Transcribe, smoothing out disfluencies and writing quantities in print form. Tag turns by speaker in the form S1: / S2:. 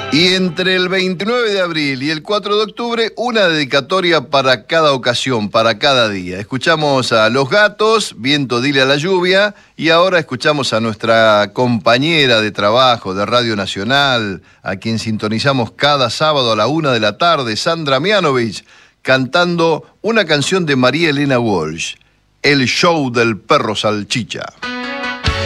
S1: Y entre el 29 de abril y el 4 de octubre, una dedicatoria para cada ocasión, para cada día. Escuchamos a Los Gatos, Viento dile a la lluvia, y ahora escuchamos a nuestra compañera de trabajo de Radio Nacional, a quien sintonizamos cada sábado a la 1 de la tarde, Sandra Mianovich, cantando una canción de María Elena Walsh, El show del perro salchicha.